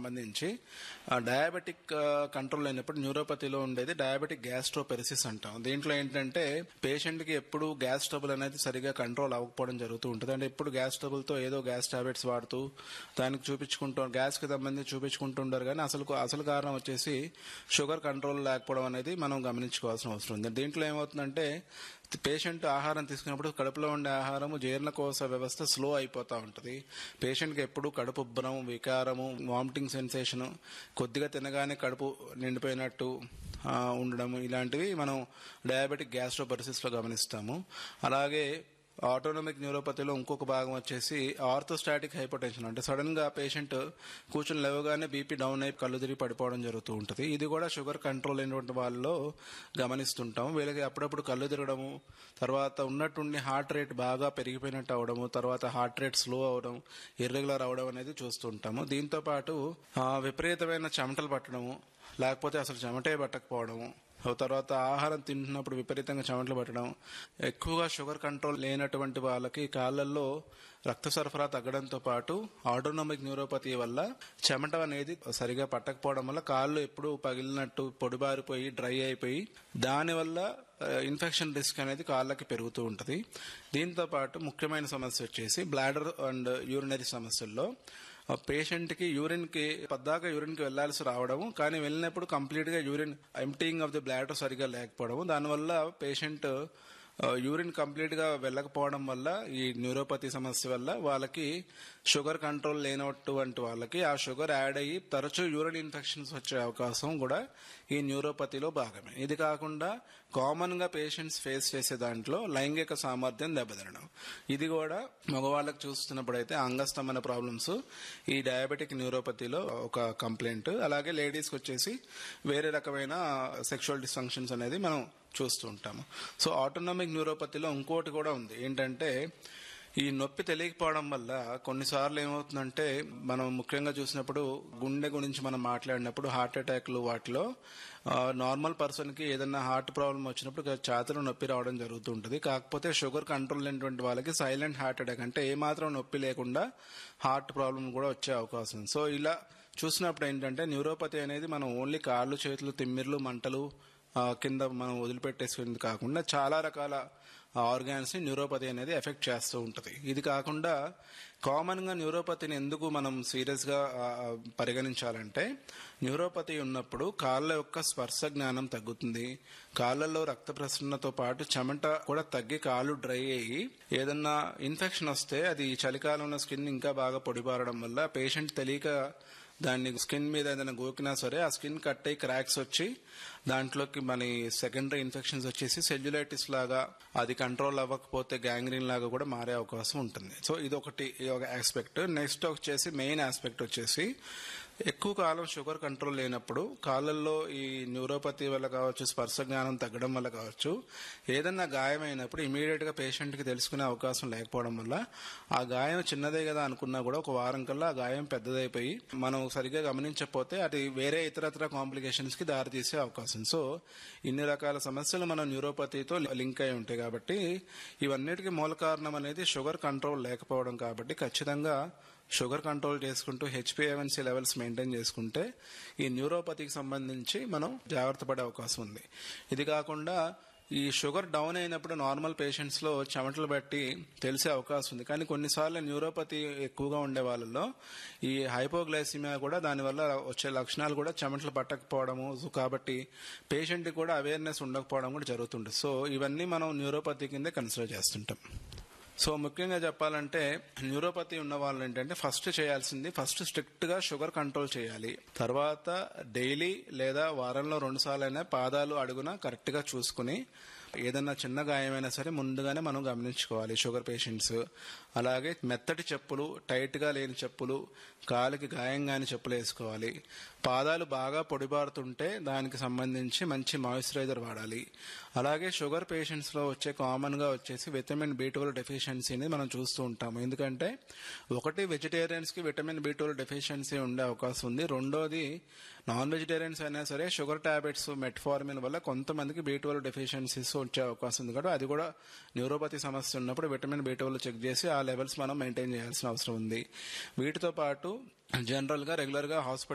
సంబంధించి diabetic control అయినప్పుడు న్యూరోపతిలో ఉండేది డయాబెటిక్ గ్యాస్ట్రోపెరిసిస్ అంటాం. దీంట్లో ఏంటంటే పేషెంట్ కి ఎప్పుడు గ్యాస్ ట్రబుల్ అనేది సరిగా కంట్రోల్ అవ్వకపోవడం జరుగుతూ ఉంటుంది. అంటే ఎప్పుడు గ్యాస్ ట్రబుల్ తో ఏదో గ్యాస్ టాబ్లెట్స్ వాడుతూ దానికి చూపించుకుంటూ గ్యాస్ కి సంబంధించి చూపించుకుంటుంటారు. కానీ అసలు కారణం వచ్చేసి షుగర్ కంట్రోల్ లేకపోవడం అనేది మనం గమనించుకోవాల్సిన అవసరం ఉంది. దీంట్లో ఏమవుతుందంటే పేషెంట్ ఆహారం తీసుకున్నప్పుడు కడుపులో ఉండే ఆహారం జీర్ణకోశ వ్యవస్థ స్లో అయిపోతూ ఉంటుంది. పేషెంట్కి ఎప్పుడు కడుపు ఉబ్బరం, వికారము, వామిటింగ్ సెన్సేషన్, కొద్దిగా తినగానే కడుపు నిండిపోయినట్టు ఉండడము, ఇలాంటివి మనం డయాబెటిక్ గ్యాస్ట్రోపరిసిస్లో గమనిస్తాము. అలాగే ఆటోనమిక్ న్యూరోపతిలో ఇంకొక భాగం వచ్చేసి ఆర్థోస్టాటిక్ హైపోటెన్షన్. అంటే సడన్ గా పేషెంట్ కూర్చొని లేవగానే బీపీ డౌన్ అయి కళ్ళు తిరిగి పడిపోవడం జరుగుతూ ఉంటుంది. ఇది కూడా షుగర్ కంట్రోల్ అయినటువంటి వాళ్ళలో గమనిస్తుంటాం. వీళ్ళకి అప్పుడప్పుడు కళ్ళు తిరగడము, తర్వాత ఉన్నట్టుండి హార్ట్ రేట్ బాగా పెరిగిపోయినట్టు అవడము, తర్వాత హార్ట్ రేట్ స్లో అవడం, ఇర్రెగ్యులర్ అవడం అనేది చూస్తుంటాము. దీంతో పాటు విపరీతమైన చెమటలు పట్టడము, లేకపోతే అసలు చెమటే పట్టకపోవడము, తర్వాత ఆహారం తింటున్నప్పుడు విపరీతంగా చెమటలు పట్టడం, ఎక్కువగా షుగర్ కంట్రోల్ లేనటువంటి వాళ్ళకి కాళ్ళల్లో రక్త సరఫరా తగ్గడంతో పాటు ఆటోనమిక్ న్యూరోపతి వల్ల చెమట అనేది సరిగా పట్టకపోవడం వల్ల కాళ్ళు ఎప్పుడు పగిలినట్టు పొడిబారిపోయి డ్రై అయిపోయి దానివల్ల ఇన్ఫెక్షన్ రిస్క్ అనేది కాళ్ళకి పెరుగుతూ ఉంటుంది. దీంతో పాటు ముఖ్యమైన సమస్య వచ్చేసి బ్లాడర్ అండ్ యూరినరీ సమస్యల్లో పేషెంట్ కి పద్దాకా యూరిన్ కి వెళ్లాల్సి రావడము, కానీ వెళ్ళినప్పుడు కంప్లీట్ గా urine emptying of the bladder సరిగా లేకపోవడము, దానివల్ల పేషెంట్ యూరిన్ కంప్లీట్ గా వెళ్ళకపోవడం వల్ల ఈ న్యూరోపతి సమస్య వల్ల వాళ్ళకి షుగర్ కంట్రోల్ లేనటువంటి వాళ్ళకి ఆ షుగర్ యాడ్ అయ్యి తరచూ యూరిన్ ఇన్ఫెక్షన్స్ వచ్చే అవకాశం కూడా ఈ న్యూరోపతిలో భాగమే. ఇది కాకుండా కామన్ గా పేషెంట్స్ ఫేస్ చేసే దాంట్లో లైంగిక సామర్థ్యం దెబ్బతినడం, ఇది కూడా మగవాళ్ళకి చూస్తున్నప్పుడు అయితే అంగస్తంభన ప్రాబ్లమ్స్ ఈ డయాబెటిక్ న్యూరోపతిలో ఒక కంప్లైంట్. అలాగే లేడీస్ కి వచ్చేసి వేరే రకమైన సెక్షువల్ డిస్ఫంక్షన్స్ అనేది మనం చూస్తూ ఉంటాము. సో ఆటోనమిక్ న్యూరోపతిలో ఇంకోటి కూడా ఉంది. ఏంటంటే ఈ నొప్పి తెలియకపోవడం వల్ల కొన్నిసార్లు ఏమవుతుందంటే మనం ముఖ్యంగా చూసినప్పుడు గుండె గురించి మనం మాట్లాడినప్పుడు హార్ట్ అటాక్లు వాటిలో నార్మల్ పర్సన్ కి ఏదైనా హార్ట్ ప్రాబ్లం వచ్చినప్పుడు ఛాతీలో నొప్పి రావడం జరుగుతుంటుంది. కాకపోతే షుగర్ కంట్రోల్ లేనటువంటి వాళ్ళకి సైలెంట్ హార్ట్ అటాక్, అంటే ఏమాత్రం నొప్పి లేకుండా హార్ట్ ప్రాబ్లం కూడా వచ్చే అవకాశం. సో ఇలా చూసినప్పుడు ఏంటంటే న్యూరోపతి అనేది మనం ఓన్లీ కాళ్ళు, చేతులు, తిమ్మిర్లు, మంటలు కింద మనం వదిలిపెట్టేసుకునేది కాకుండా చాలా రకాల ఆర్గాన్స్ ని న్యూరోపతి అనేది ఎఫెక్ట్ చేస్తూ ఉంటుంది. ఇది కాకుండా కామన్ గా న్యూరోపతిని ఎందుకు మనం సీరియస్ గా పరిగణించాలంటే న్యూరోపతి ఉన్నప్పుడు కాళ్ళ యొక్క స్పర్శ జ్ఞానం తగ్గుతుంది, కాళ్ళల్లో రక్త ప్రసరణతో పాటు చెమట కూడా తగ్గి కాళ్ళు డ్రై అయ్యి ఏదన్నా ఇన్ఫెక్షన్ వస్తే అది చలికాలంలో స్కిన్ ఇంకా బాగా పొడిబారడం వల్ల పేషెంట్ తెలియక దాన్ని స్కిన్ మీద ఏదైనా గోకినా సరే ఆ స్కిన్ కట్ అయ్యి క్రాక్స్ వచ్చి దాంట్లోకి మన సెకండరీ ఇన్ఫెక్షన్స్ వచ్చేసి సెల్యులైటిస్ లాగా, అది కంట్రోల్ అవ్వకపోతే గ్యాంగ్రీన్ లాగా కూడా మారే అవకాశం ఉంటుంది. సో ఇది ఒక ఆస్పెక్ట్. నెక్స్ట్ వచ్చేసి మెయిన్ ఆస్పెక్ట్ వచ్చేసి ఎక్కువ కాలం షుగర్ కంట్రోల్ లేనప్పుడు కాళ్ళల్లో ఈ న్యూరోపతి వల్ల కావచ్చు, స్పర్శ జ్ఞానం తగ్గడం వల్ల కావచ్చు, ఏదన్నా గాయమైనప్పుడు ఇమీడియట్ గా పేషెంట్ కి తెలుసుకునే అవకాశం లేకపోవడం వల్ల ఆ గాయం చిన్నదే కదా అనుకున్నా కూడా ఒక వారం కల్లా ఆ గాయం పెద్దదైపోయి మనం సరిగ్గా గమనించకపోతే అది వేరే ఇతరత్ర కాంప్లికేషన్స్ కి దారితీసే అవకాశం. సో ఇన్ని రకాల సమస్యలు మన న్యూరోపతితో లింక్ అయి ఉంటాయి. కాబట్టి ఇవన్నిటికీ మూల కారణం అనేది షుగర్ కంట్రోల్ లేకపోవడం. కాబట్టి ఖచ్చితంగా షుగర్ కంట్రోల్ చేసుకుంటూ HbA1c లెవెల్స్ మెయింటైన్ చేసుకుంటే ఈ న్యూరోపతికి సంబంధించి మనం జాగ్రత్త పడే అవకాశం ఉంది. ఇది కాకుండా ఈ షుగర్ డౌన్ అయినప్పుడు నార్మల్ పేషెంట్స్ లో చెమటలు బట్టి తెలిసే అవకాశం ఉంది. కానీ కొన్నిసార్లు న్యూరోపతి ఎక్కువగా ఉండే వాళ్ళలో ఈ హైపోగ్లైసిమియా కూడా దానివల్ల వచ్చే లక్షణాలు కూడా చెమటలు పట్టకపోవడము, కాబట్టి పేషెంట్ కి కూడా అవేర్నెస్ ఉండకపోవడం కూడా జరుగుతుంటుంది. సో ఇవన్నీ మనం న్యూరోపతి కిందే కన్సిడర్ చేస్తుంటాం. సో ముఖ్యంగా చెప్పాలంటే న్యూరోపతి ఉన్న వాళ్ళు ఏంటంటే ఫస్ట్ స్ట్రిక్ట్ గా షుగర్ కంట్రోల్ చేయాలి. తర్వాత డైలీ లేదా వారంలో 2 సార్లైనా పాదాలు అడుగున కరెక్ట్ గా చూసుకుని ఏదన్నా చిన్న గాయమైనా సరే ముందుగానే మనం గమనించుకోవాలి షుగర్ పేషెంట్స్. అలాగే మెత్తటి చెప్పులు, టైట్ గా లేని చెప్పులు, కాలికి గాయం కాని చెప్పులు వేసుకోవాలి. పాదాలు బాగా పొడిబారుతుంటే దానికి సంబంధించి మంచి మాయిశ్చరైజర్ వాడాలి. అలాగే షుగర్ పేషెంట్స్ లో వచ్చే కామన్ గా వచ్చేసి విటమిన్ B12 డెఫిషియన్సీని మనం చూస్తూ ఉంటాము. ఎందుకంటే ఒకటి వెజిటేరియన్స్ కి విటమిన్ B12 డెఫిషియన్సీ ఉండే అవకాశం ఉంది. రెండోది నాన్ వెజిటేరియన్స్ అయినా సరే షుగర్ టాబ్లెట్స్ మెట్ఫార్మిన్ వల్ల కొంతమందికి B12 డెఫిషియన్సీస్ వచ్చే అవకాశం ఉంది. కాబట్టి అది కూడా న్యూరోపతి సమస్య ఉన్నప్పుడు విటమిన్ B12 చెక్ చేసి ఆ లెవెల్స్ మనం మెయింటైన్ చేయాల్సిన అవసరం ఉంది. వీటితో పాటు జనరల్ గా రెగ్యులర్ గా హాస్పిటల్